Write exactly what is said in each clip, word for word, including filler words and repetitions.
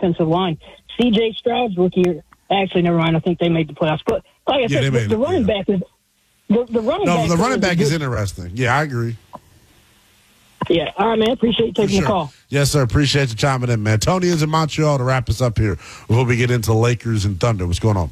offensive line. C J Stroud's rookie. Actually, never mind. I think they made the playoffs. But like I Yeah, said, they the, made the it, running yeah. back is the, the running No, back. the running back is good. interesting. Yeah, I agree. Yeah, all right, man. Appreciate you taking Sure. the call. Yes, sir. Appreciate you chiming in, man. Tony is in Montreal to wrap us up here before we get into Lakers and Thunder. What's going on?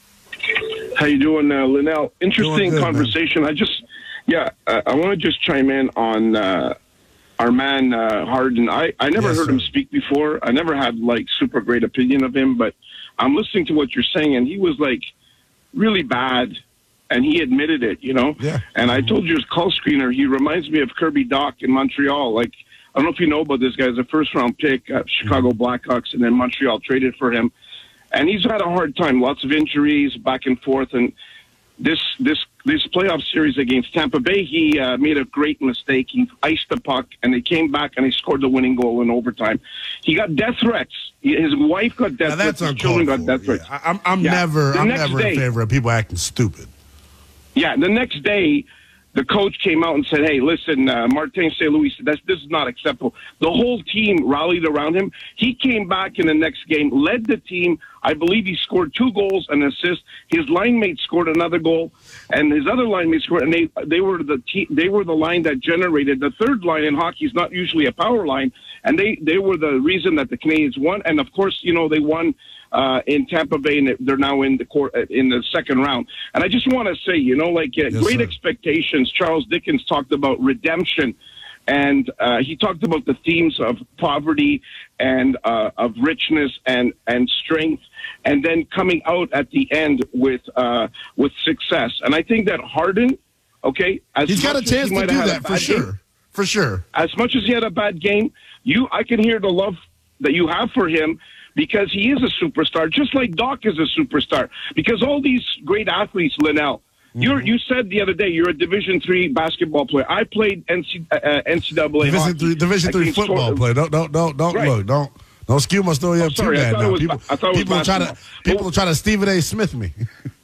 How you doing, uh, Linnell? Interesting Doing good, conversation. I just, yeah, uh, I want to just chime in on uh, our man uh, Harden. I, I never Yes, heard sir. him speak before. I never had like super great opinion of him, but I'm listening to what you're saying, and he was like really bad, and he admitted it, you know. Yeah. And I told you, his call screener, he reminds me of Kirby Doc in Montreal. Like, I don't know if you know about this guy. He's a first round pick at Chicago Blackhawks, and then Montreal traded for him. And he's had a hard time, lots of injuries, back and forth. And this this this playoff series against Tampa Bay, he uh, made a great mistake. He iced the puck, and they came back and they scored the winning goal in overtime. He got death threats. He, his wife got death Now, that's threats. His children uncalled got for. death threats. Yeah, I- I'm, I'm Yeah. never, The I'm next never day- in favor of people acting stupid. Yeah, the next day, the coach came out and said, hey, listen, uh, Martin Saint Louis, this, this is not acceptable. The whole team rallied around him. He came back in the next game, led the team. I believe he scored two goals and an assist. His line mate scored another goal, and his other line mate scored, and they they were the te- they were the line that generated. The third line in hockey is not usually a power line, and they, they were the reason that the Canadians won. And, of course, you know, they won uh, in Tampa Bay, and they're now in the court, in the second round. And I just want to say, you know, like uh, Yes, great sir. expectations. Charles Dickens talked about redemption, and uh, he talked about the themes of poverty and uh, of richness and, and strength, and then coming out at the end with uh, with success. And I think that Harden, okay, as He's got a much as chance he to might do have had a that for bad sure. game, For sure. as much as he had a bad game, you I can hear the love that you have for him because he is a superstar, just like Doc is a superstar. Because all these great athletes, Linnell, Mm-hmm. you're, you said the other day you're a Division three basketball player. I played N C, uh, N C double A Division hockey three, Division three against football Tor- player. Don't, don't, don't, don't Right. look. Don't, don't skew my story Oh, up sorry, too I bad thought it now. was People, ba- I thought it was people are trying to, basketball. people are trying to Stephen A. Smith me.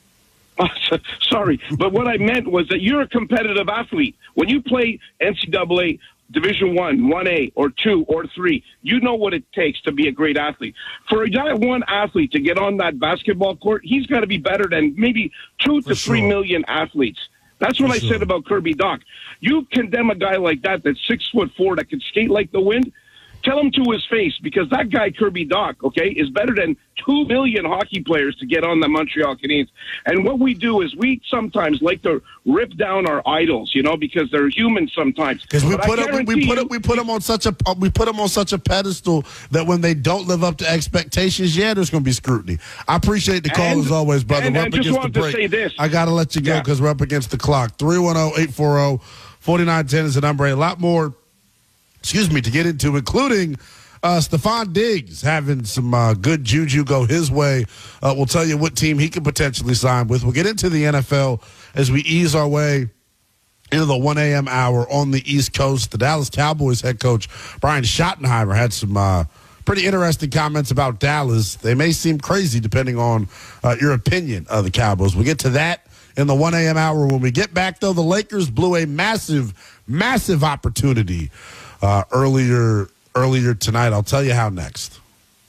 Sorry, but what I meant was that you're a competitive athlete. When you play N C double A Division One, One A, or Two, or Three, you know what it takes to be a great athlete. For that one athlete to get on that basketball court, he's got to be better than maybe two For to three sure. million athletes. That's what For I sure. said about Kirby Doc. You condemn a guy like that, that's six foot four, that can skate like the wind. Tell him to his face, because that guy, Kirby Doc, okay, is better than two million hockey players to get on the Montreal Canadiens. And what we do is we sometimes like to rip down our idols, you know, because they're human sometimes. Because we But I put them, we guarantee put you- them, we put them on such a, uh, we put them on such a pedestal that when they don't live up to expectations, yeah, there's going to be scrutiny. I appreciate the call And- as always, brother. and We're I up just against the wanted to break. say this. I got to let you go Yeah. because we're up against the clock. three one zero, eight four zero, four nine one zero is the number. A lot more, excuse me, to get into, including Uh, Stephon Diggs having some uh, good juju go his way. Uh, we'll tell you what team he could potentially sign with. We'll get into the N F L as we ease our way into the one a.m. hour on the East Coast. The Dallas Cowboys head coach Brian Schottenheimer had some uh, pretty interesting comments about Dallas. They may seem crazy depending on uh, your opinion of the Cowboys. We'll get to that in the one a.m. hour. When we get back, though, the Lakers blew a massive, massive opportunity uh, earlier Earlier tonight. I'll tell you how next.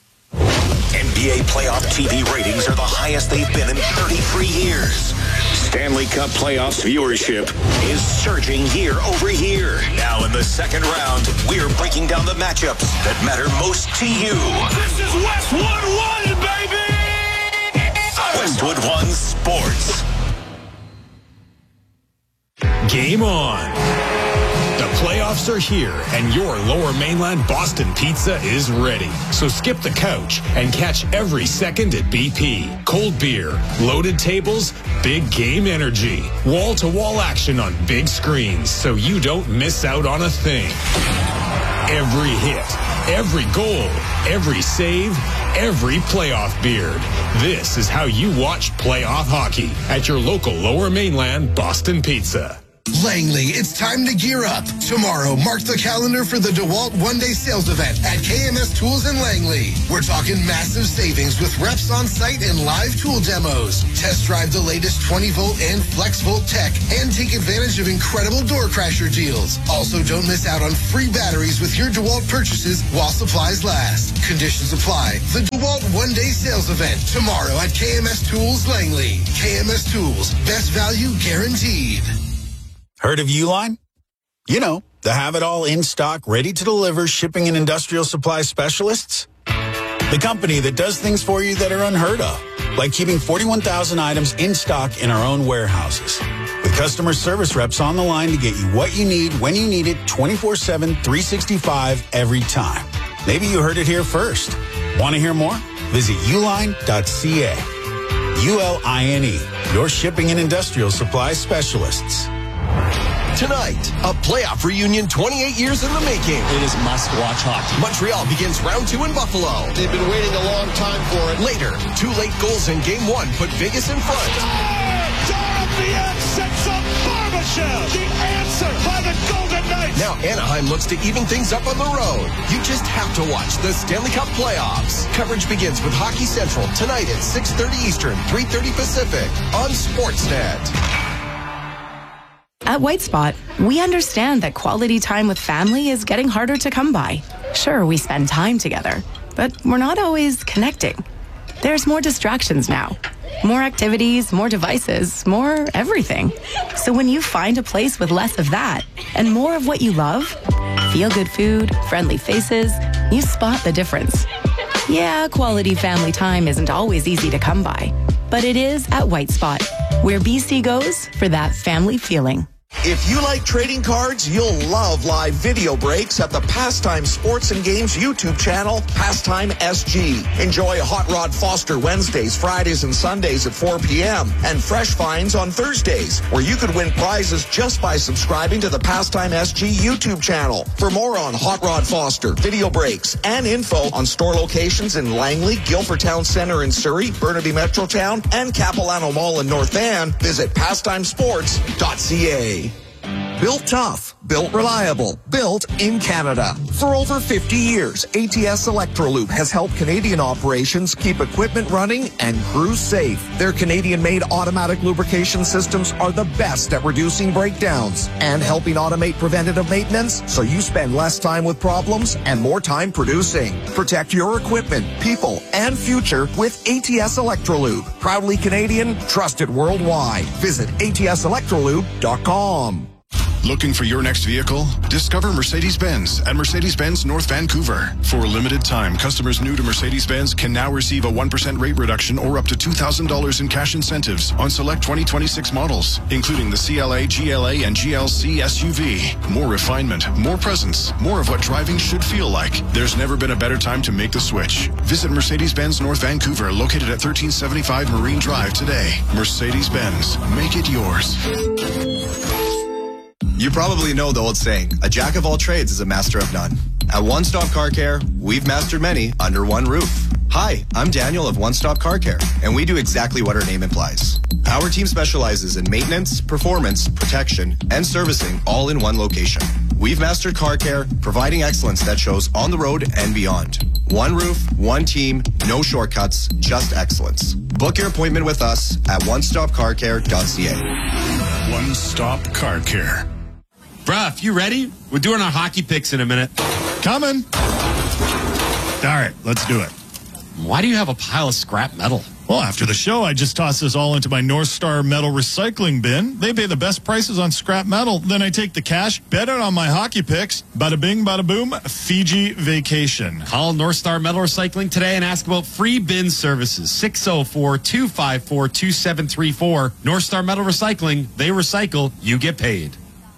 N B A playoff T V ratings are the highest they've been in thirty-three years. Stanley Cup playoffs viewership is surging year over year. Now in the second round, we're breaking down the matchups that matter most to you. This is Westwood One, baby! Westwood One Sports. Game on. The playoffs are here, and your Lower Mainland Boston Pizza is ready. So skip the couch and catch every second at B P. Cold beer, loaded tables, big game energy, wall-to-wall action on big screens, so you don't miss out on a thing. Every hit, every goal, every save, every playoff beard. This is how you watch playoff hockey at your local Lower Mainland Boston Pizza. Langley, it's time to gear up. Tomorrow, mark the calendar for the DeWalt one-day sales event at K M S Tools in Langley. We're talking massive savings with reps on site and live tool demos. Test drive the latest twenty volt and flex volt tech and take advantage of incredible door crasher deals. Also, don't miss out on free batteries with your DeWalt purchases while supplies last. Conditions apply. The DeWalt one-day sales event tomorrow at K M S Tools Langley. K M S Tools, best value guaranteed. Heard of Uline? You know, the have-it-all in-stock, ready-to-deliver shipping and industrial supply specialists. The company that does things for you that are unheard of, like keeping forty-one thousand items in stock in our own warehouses. With customer service reps on the line to get you what you need, when you need it, twenty-four seven, three sixty-five, every time. Maybe you heard it here first. Want to hear more? Visit uline dot c a. U L I N E, your shipping and industrial supply specialists. Tonight, a playoff reunion twenty-eight years in the making. It is must-watch hockey. Montreal begins round two in Buffalo. They've been waiting a long time for it. Later, two late goals in game one put Vegas in front. Dorofeyev sets up Barbashev, the answer by the Golden Knights. Now Anaheim looks to even things up on the road. You just have to watch the Stanley Cup playoffs. Coverage begins with Hockey Central tonight at six thirty Eastern, three thirty Pacific on Sportsnet. At White Spot, we understand that quality time with family is getting harder to come by. Sure, we spend time together, but we're not always connecting. There's more distractions now. More activities, more devices, more everything. So when you find a place with less of that and more of what you love, feel-good food, friendly faces, you spot the difference. Yeah, quality family time isn't always easy to come by, but it is at White Spot, where B C goes for that family feeling. If you like trading cards, you'll love live video breaks at the Pastime Sports and Games YouTube channel, Pastime S G. Enjoy Hot Rod Foster Wednesdays, Fridays, and Sundays at four p.m. and Fresh Finds on Thursdays, where you could win prizes just by subscribing to the Pastime S G YouTube channel. For more on Hot Rod Foster, video breaks, and info on store locations in Langley, Guilford Town Center in Surrey, Burnaby Metrotown, and Capilano Mall in North Van, visit pastime sports dot c a. Built tough, built reliable, built in Canada. For over fifty years, A T S Electroloop has helped Canadian operations keep equipment running and crews safe. Their Canadian-made automatic lubrication systems are the best at reducing breakdowns and helping automate preventative maintenance so you spend less time with problems and more time producing. Protect your equipment, people, and future with A T S Electroloop. Proudly Canadian, trusted worldwide. Visit A T S electroloop dot com. Looking for your next vehicle? Discover Mercedes-Benz at Mercedes-Benz North Vancouver. For a limited time, customers new to Mercedes-Benz can now receive a one percent rate reduction or up to two thousand dollars in cash incentives on select twenty twenty-six models, including the C L A, G L A, and G L C S U V. More refinement, more presence, more of what driving should feel like. There's never been a better time to make the switch. Visit Mercedes-Benz North Vancouver, located at thirteen seventy-five Marine Drive today. Mercedes-Benz, make it yours. You probably know the old saying, a jack of all trades is a master of none. At One Stop Car Care, we've mastered many under one roof. Hi, I'm Daniel of One Stop Car Care, and we do exactly what our name implies. Our team specializes in maintenance, performance, protection, and servicing all in one location. We've mastered car care, providing excellence that shows on the road and beyond. One roof, one team, no shortcuts, just excellence. Book your appointment with us at one stop car care dot c a. One Stop Car Care. Bruh, you ready? We're doing our hockey picks in a minute. Coming. All right, let's do it. Why do you have a pile of scrap metal? Well, after the show, I just toss this all into my North Star Metal recycling bin. They pay the best prices on scrap metal. Then I take the cash, bet it on my hockey picks. Bada bing, bada boom, Fiji vacation. Call North Star Metal Recycling today and ask about free bin services. six oh four, two five four, two seven three four. North Star Metal Recycling. They recycle. You get paid.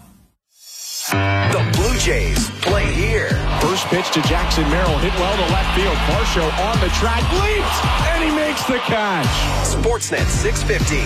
The Blue Jays play here. First pitch to Jackson Merrill, hit well to left field. Varsho on the track, leaps, and he makes the catch. Sportsnet six fifty.